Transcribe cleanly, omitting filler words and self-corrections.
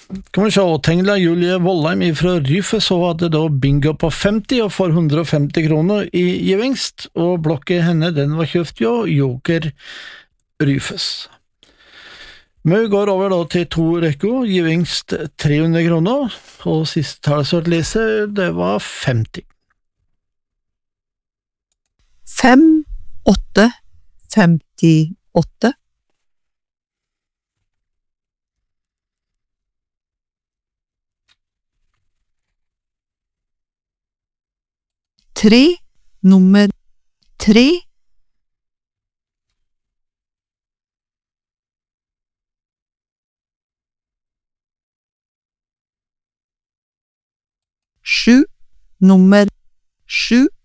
Kan vi se, Tengla Julie Vollheim fra Ryfes, så hadde da bingo på 50 og får 150 kroner i gevinst, og blokket henne den var kjøpt jo, Joker Ryfes. Vi går over da til 2 rekker, gevinst 300 kroner, og siste talsørt lese, det var 50. 5, 8, 58. 3, nummer 3. 7, nummer 7.